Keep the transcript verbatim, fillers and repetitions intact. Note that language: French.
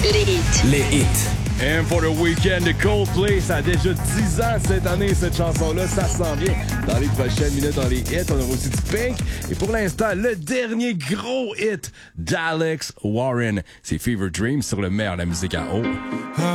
Les hits. Les hits. And for the weekend de Coldplay, ça a déjà dix ans cette année, cette chanson-là, ça s'en vient. Dans les prochaines minutes, dans les hits, on aura aussi du Pink. Et pour l'instant, le dernier gros hit d'Alex Warren. C'est Fever Dream sur le meilleur de la musique à eau.